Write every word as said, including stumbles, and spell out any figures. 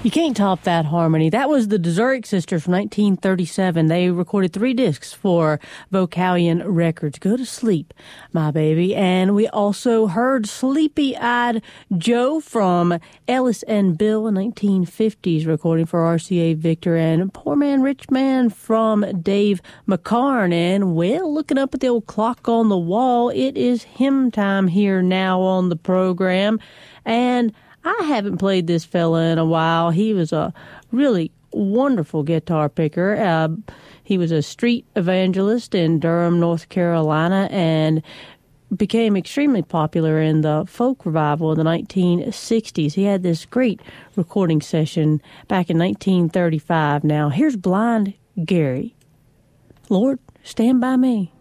You can't top that harmony. That was the Zurich Sisters from nineteen thirty-seven. They recorded three discs for Vocalion Records. Go to sleep, my baby. And we also heard Sleepy-Eyed Joe from Ellis and Bill, a nineteen fifties recording for R C A Victor, and Poor Man, Rich Man from Dave McCarn. And, well, looking up at the old clock on the wall, it is hymn time here now on the program. And I haven't played this fella in a while. He was a really wonderful guitar picker. Uh, he was a street evangelist in Durham, North Carolina, and became extremely popular in the folk revival in the nineteen sixties. He had this great recording session back in nineteen thirty-five. Now, here's Blind Gary. Lord, stand by me.